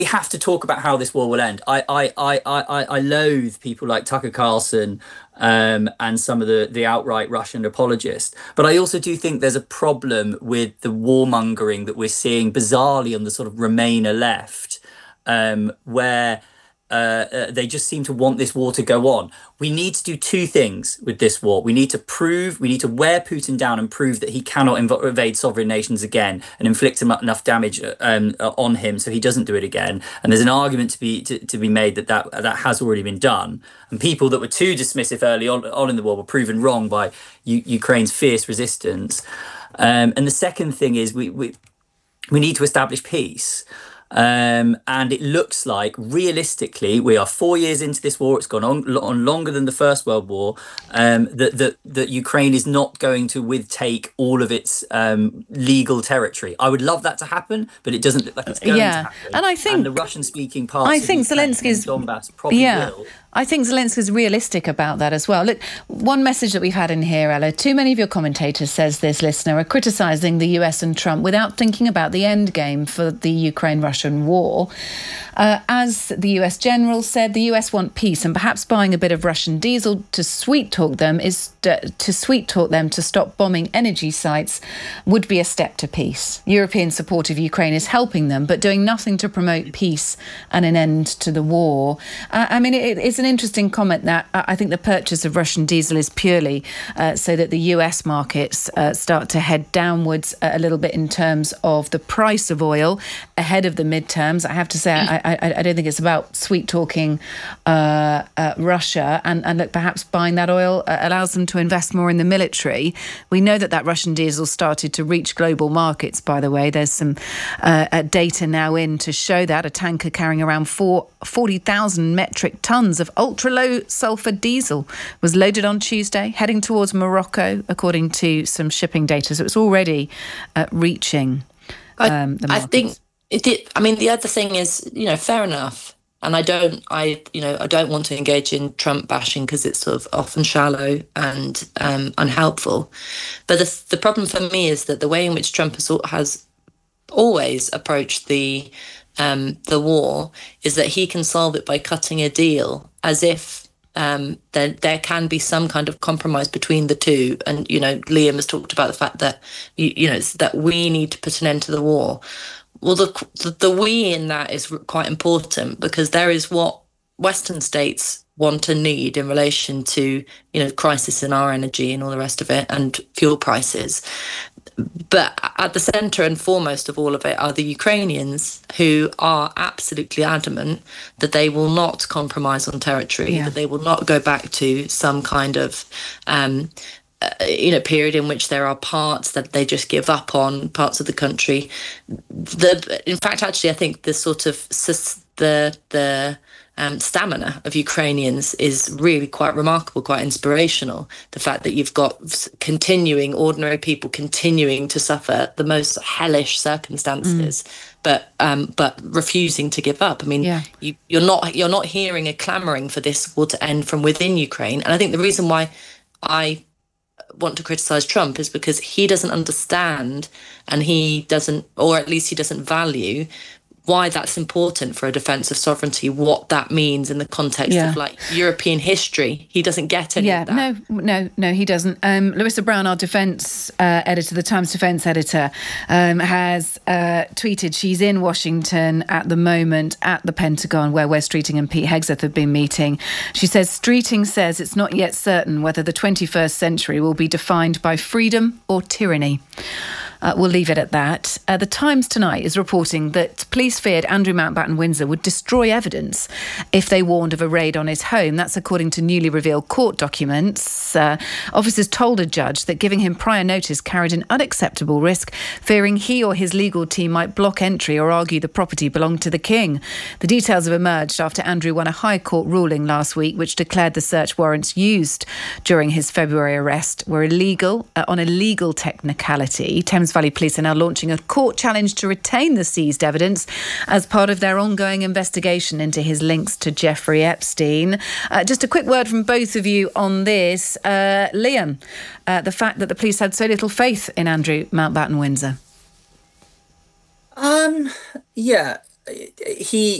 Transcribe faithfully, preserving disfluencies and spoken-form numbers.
have to talk about how this war will end. I I I I, I loathe people like Tucker Carlson um, and some of the the outright Russian apologists. But I also do think there's a problem with the warmongering that we're seeing bizarrely on the sort of Remainer left, um, where uh, uh, they just seem to want this war to go on. We need to do two things with this war. We need to prove, we need to wear Putin down and prove that he cannot inv- invade sovereign nations again and inflict em- enough damage um, uh, on him so he doesn't do it again. And there's an argument to be to, to be made that, that that has already been done. And people that were too dismissive early on, on in the war were proven wrong by U- Ukraine's fierce resistance. Um, and the second thing is we we we need to establish peace. Um, and it looks like, realistically, we are four years into this war. It's gone on, on longer than the First World War. Um, that, that that Ukraine is not going to withtake all of its um, legal territory. I would love that to happen, but it doesn't look like it's going yeah. to happen. And I think and the Russian-speaking parts I of think Ukraine Zelensky's and Donbass probably yeah. will. I think Zelensky's realistic about that as well. Look, one message that we've had in here, Ella, too many of your commentators, says this listener, are criticising the U S and Trump without thinking about the end game for the Ukraine-Russian war. Uh, as the U S general said, the U S want peace, and perhaps buying a bit of Russian diesel to sweet-talk them is to, to sweet-talk them to stop bombing energy sites would be a step to peace. European support of Ukraine is helping them, but doing nothing to promote peace and an end to the war. Uh, I mean, it, it's an interesting comment that I think the purchase of Russian diesel is purely uh, so that the U S markets uh, start to head downwards a little bit in terms of the price of oil ahead of the midterms. I have to say, I, I, I don't think it's about sweet-talking uh, uh, Russia. And, and look, perhaps buying that oil uh, allows them to invest more in the military. We know that that Russian diesel started to reach global markets, by the way. There's some uh, uh, data now in to show that. A tanker carrying around four, forty thousand metric tonnes of ultra-low sulphur diesel was loaded on Tuesday, heading towards Morocco, according to some shipping data. So it's already uh, reaching um, the markets. I think, it did, I mean, the other thing is, you know, fair enough. And I don't, I, you know, I don't want to engage in Trump bashing because it's sort of often shallow and um, unhelpful. But the, the problem for me is that the way in which Trump has, has always approached the Um, the war is that he can solve it by cutting a deal, as if um, there there can be some kind of compromise between the two. And you know, Liam has talked about the fact that you, you know it's that we need to put an end to the war. Well, the, the the we in that is quite important, because there is what Western states want and need in relation to you know crisis in our energy and all the rest of it, and fuel prices. But at the centre and foremost of all of it are the Ukrainians, who are absolutely adamant that they will not compromise on territory, yeah. that they will not go back to some kind of, um, uh, you know, period in which there are parts that they just give up on, parts of the country. The, in fact, actually, I think the sort of the the Um, stamina of Ukrainians is really quite remarkable, quite inspirational. The fact that you've got continuing ordinary people continuing to suffer the most hellish circumstances, mm. but um, but refusing to give up. I mean, yeah. you, you're not you're not hearing a clamouring for this war to end from within Ukraine. And I think the reason why I want to criticise Trump is because he doesn't understand, and he doesn't, or at least he doesn't value, why that's important for a defence of sovereignty, what that means in the context yeah. of like European history. He doesn't get any yeah, of that. No, no, no, he doesn't. Um, Larissa Brown, our defence uh, editor, the Times defence editor, um, has uh, tweeted she's in Washington at the moment at the Pentagon, where Wes Streeting and Pete Hegseth have been meeting. She says Streeting says it's not yet certain whether the twenty-first century will be defined by freedom or tyranny. Uh, we'll leave it at that. Uh, the Times tonight is reporting that police feared Andrew Mountbatten Windsor would destroy evidence if they warned of a raid on his home. That's according to newly revealed court documents. Uh, officers told a judge that giving him prior notice carried an unacceptable risk, fearing he or his legal team might block entry or argue the property belonged to the King. The details have emerged after Andrew won a High Court ruling last week which declared the search warrants used during his February arrest were illegal uh, on a legal technicality. Thames Valley Police are now launching a court challenge to retain the seized evidence as part of their ongoing investigation into his links to Jeffrey Epstein. Uh, just a quick word from both of you on this. Uh, Liam, uh, the fact that the police had so little faith in Andrew Mountbatten Windsor. Um, yeah, he